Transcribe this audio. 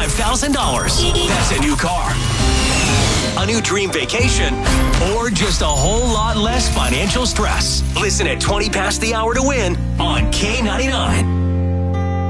$25,000. That's a new car, a new dream vacation, or just a whole lot less financial stress. Listen at 20 past the hour to win on K99.